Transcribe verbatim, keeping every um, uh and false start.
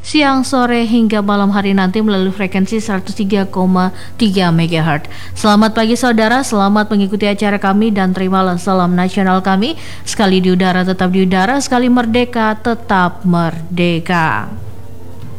siang, sore, hingga malam hari nanti melalui frekuensi seratus tiga koma tiga megahertz. Selamat pagi saudara, selamat mengikuti acara kami dan terimalah salam nasional kami. Sekali di udara tetap di udara, sekali merdeka tetap merdeka.